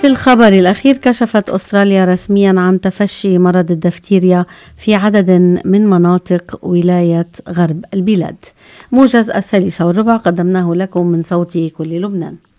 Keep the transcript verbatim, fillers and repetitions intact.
في الخبر الأخير، كشفت أستراليا رسميا عن تفشي مرض الدفتيريا في عدد من مناطق ولاية غرب البلاد. موجز الثالثة والربع قدمناه لكم من صوت كل لبنان.